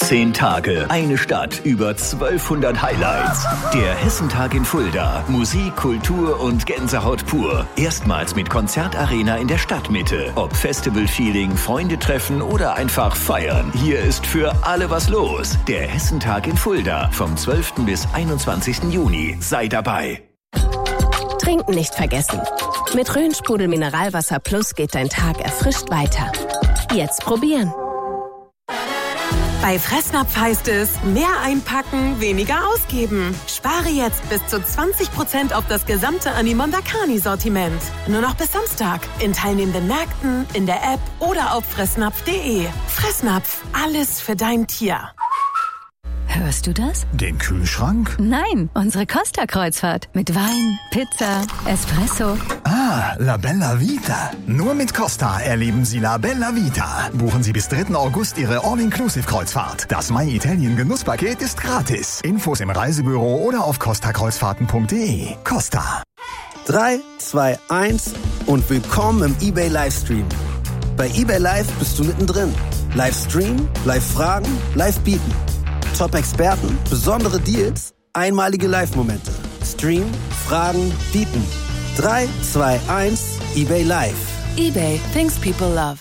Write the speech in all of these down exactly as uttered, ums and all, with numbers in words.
Zehn Tage, eine Stadt, über zwölfhundert Highlights. Der Hessentag in Fulda. Musik, Kultur und Gänsehaut pur. Erstmals mit Konzertarena in der Stadtmitte. Ob Festival-Feeling, Freunde treffen oder einfach feiern. Hier ist für alle was los. Der Hessentag in Fulda. Vom zwölften bis einundzwanzigsten Juni. Sei dabei. Trinken nicht vergessen. Mit Rhön-Sprudel Mineralwasser Plus geht dein Tag erfrischt weiter. Jetzt probieren. Bei Fressnapf heißt es, mehr einpacken, weniger ausgeben. Spare jetzt bis zu zwanzig Prozent auf das gesamte Animon Dakani-Sortiment. Nur noch bis Samstag. In teilnehmenden Märkten, in der App oder auf fressnapf punkt de. Fressnapf, alles für dein Tier. Hörst du das? Den Kühlschrank? Nein, unsere Costa-Kreuzfahrt. Mit Wein, Pizza, Espresso. Ah, La Bella Vita. Nur mit Costa erleben Sie La Bella Vita. Buchen Sie bis dritten August Ihre All-Inclusive-Kreuzfahrt. Das My Italien Genusspaket ist gratis. Infos im Reisebüro oder auf costa kreuzfahrten punkt de. Costa. drei, zwei, eins und willkommen im eBay Livestream. Bei eBay Live bist du mittendrin. Livestream, Live-Fragen, Live-Bieten. Top-Experten, besondere Deals, einmalige Live-Momente. Stream, Fragen, Bieten. drei, zwei, eins, eBay Live. eBay, things people love.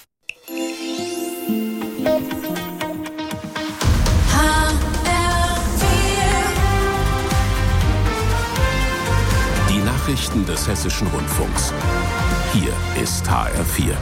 Die Nachrichten des Hessischen Rundfunks. Hier ist H R vier.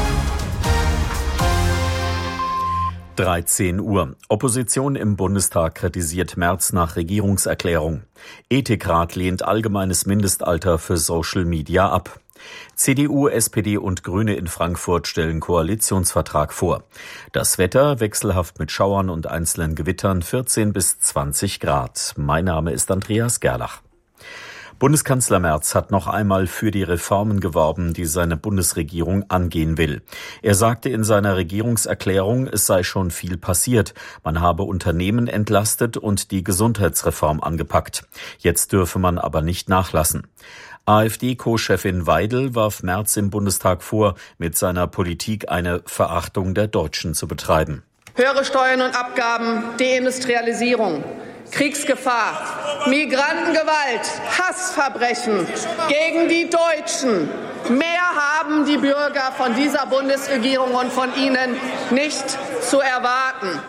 dreizehn Uhr. Opposition im Bundestag kritisiert Merz nach Regierungserklärung. Ethikrat lehnt allgemeines Mindestalter für Social Media ab. C D U, S P D und Grüne in Frankfurt stellen Koalitionsvertrag vor. Das Wetter wechselhaft mit Schauern und einzelnen Gewittern vierzehn bis zwanzig Grad. Mein Name ist Andreas Gerlach. Bundeskanzler Merz hat noch einmal für die Reformen geworben, die seine Bundesregierung angehen will. Er sagte in seiner Regierungserklärung, es sei schon viel passiert. Man habe Unternehmen entlastet und die Gesundheitsreform angepackt. Jetzt dürfe man aber nicht nachlassen. AfD-Co-Chefin Weidel warf Merz im Bundestag vor, mit seiner Politik eine Verachtung der Deutschen zu betreiben. Höhere Steuern und Abgaben, Deindustrialisierung, Kriegsgefahr, Migrantengewalt, Hassverbrechen gegen die Deutschen. Mehr haben die Bürger von dieser Bundesregierung und von Ihnen nicht zu erwarten.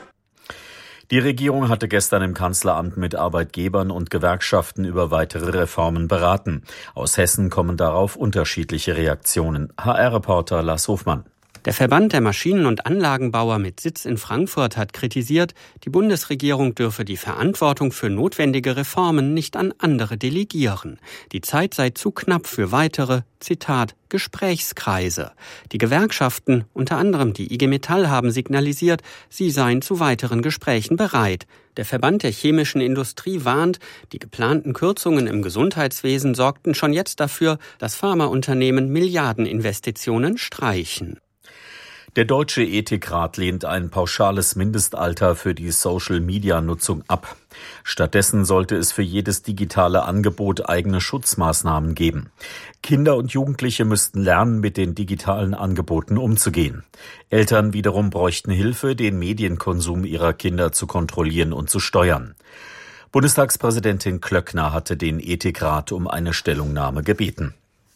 Die Regierung hatte gestern im Kanzleramt mit Arbeitgebern und Gewerkschaften über weitere Reformen beraten. Aus Hessen kommen darauf unterschiedliche Reaktionen. H R-Reporter Lars Hofmann. Der Verband der Maschinen- und Anlagenbauer mit Sitz in Frankfurt hat kritisiert, die Bundesregierung dürfe die Verantwortung für notwendige Reformen nicht an andere delegieren. Die Zeit sei zu knapp für weitere, Zitat, Gesprächskreise. Die Gewerkschaften, unter anderem die I G Metall, haben signalisiert, sie seien zu weiteren Gesprächen bereit. Der Verband der chemischen Industrie warnt, die geplanten Kürzungen im Gesundheitswesen sorgten schon jetzt dafür, dass Pharmaunternehmen Milliardeninvestitionen streichen. Der Deutsche Ethikrat lehnt ein pauschales Mindestalter für die Social-Media-Nutzung ab. Stattdessen sollte es für jedes digitale Angebot eigene Schutzmaßnahmen geben. Kinder und Jugendliche müssten lernen, mit den digitalen Angeboten umzugehen. Eltern wiederum bräuchten Hilfe, den Medienkonsum ihrer Kinder zu kontrollieren und zu steuern. Bundestagspräsidentin Klöckner hatte den Ethikrat um eine Stellungnahme gebeten.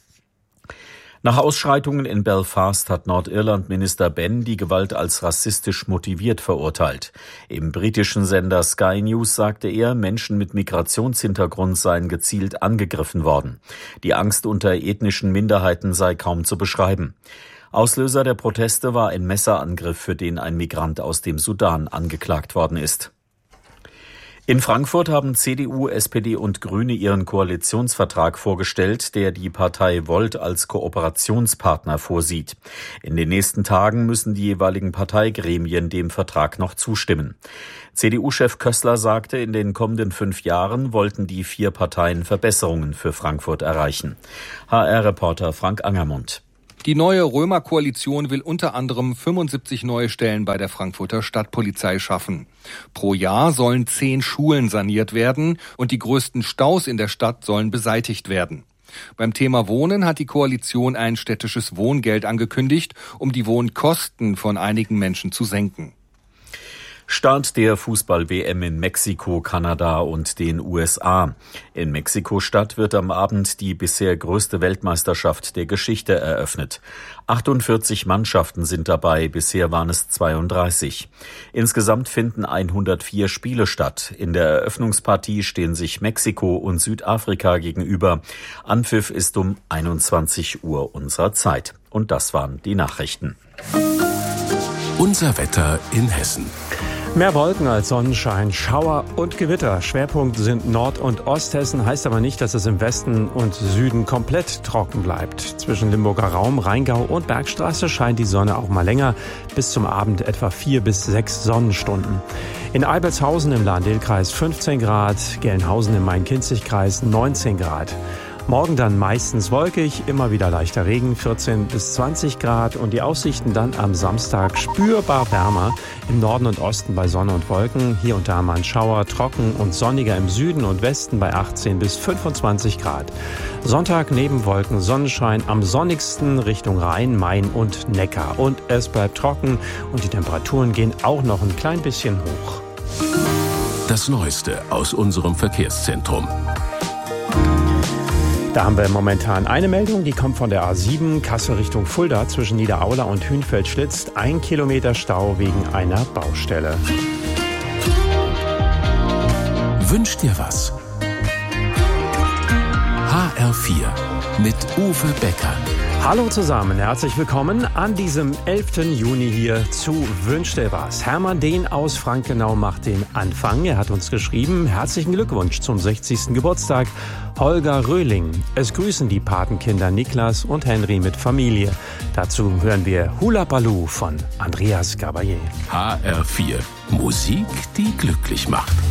Nach Ausschreitungen in Belfast hat Nordirland-Minister Benn die Gewalt als rassistisch motiviert verurteilt. Im britischen Sender Sky News sagte er, Menschen mit Migrationshintergrund seien gezielt angegriffen worden. Die Angst unter ethnischen Minderheiten sei kaum zu beschreiben. Auslöser der Proteste war ein Messerangriff, für den ein Migrant aus dem Sudan angeklagt worden ist. In Frankfurt haben C D U, S P D und Grüne ihren Koalitionsvertrag vorgestellt, der die Partei Volt als Kooperationspartner vorsieht. In den nächsten Tagen müssen die jeweiligen Parteigremien dem Vertrag noch zustimmen. C D U-Chef Kössler sagte, in den kommenden fünf Jahren wollten die vier Parteien Verbesserungen für Frankfurt erreichen. H R-Reporter Frank Angermund. Die neue Römer-Koalition will unter anderem fünfundsiebzig neue Stellen bei der Frankfurter Stadtpolizei schaffen. Pro Jahr sollen zehn Schulen saniert werden und die größten Staus in der Stadt sollen beseitigt werden. Beim Thema Wohnen hat die Koalition ein städtisches Wohngeld angekündigt, um die Wohnkosten von einigen Menschen zu senken. Start der Fußball-W M in Mexiko, Kanada und den U S A. In Mexiko-Stadt wird am Abend die bisher größte Weltmeisterschaft der Geschichte eröffnet. achtundvierzig Mannschaften sind dabei, bisher waren es zweiunddreißig. Insgesamt finden hundertvier Spiele statt. In der Eröffnungspartie stehen sich Mexiko und Südafrika gegenüber. Anpfiff ist um einundzwanzig Uhr unserer Zeit. Und das waren die Nachrichten. Unser Wetter in Hessen. Mehr Wolken als Sonnenschein, Schauer und Gewitter. Schwerpunkt sind Nord- und Osthessen, heißt aber nicht, dass es im Westen und Süden komplett trocken bleibt. Zwischen Limburger Raum, Rheingau und Bergstraße scheint die Sonne auch mal länger, bis zum Abend etwa vier bis sechs Sonnenstunden. In Albertshausen im Lahn-Dill-Kreis fünfzehn Grad, Gelnhausen im Main-Kinzig-Kreis neunzehn Grad. Morgen dann meistens wolkig, immer wieder leichter Regen, vierzehn bis zwanzig Grad und die Aussichten dann am Samstag spürbar wärmer. Im Norden und Osten bei Sonne und Wolken, hier und da mal ein Schauer, trocken und sonniger im Süden und Westen bei achtzehn bis fünfundzwanzig Grad. Sonntag neben Wolken Sonnenschein, am sonnigsten Richtung Rhein, Main und Neckar. Und es bleibt trocken und die Temperaturen gehen auch noch ein klein bisschen hoch. Das Neueste aus unserem Verkehrszentrum. Da haben wir momentan eine Meldung, die kommt von der A sieben, Kassel Richtung Fulda, zwischen Niederaula und Hünfeld-Schlitz. Ein Kilometer Stau wegen einer Baustelle. Wünsch dir was? H R vier mit Uwe Becker. Hallo zusammen, herzlich willkommen an diesem elften Juni hier zu Wünsch dir was. Hermann Dehn aus Frankenau macht den Anfang. Er hat uns geschrieben, herzlichen Glückwunsch zum sechzigsten Geburtstag. Holger Röhling. Es grüßen die Patenkinder Niklas und Henry mit Familie. Dazu hören wir Hula Baloo von Andreas Gabayé. H R vier. Musik, die glücklich macht.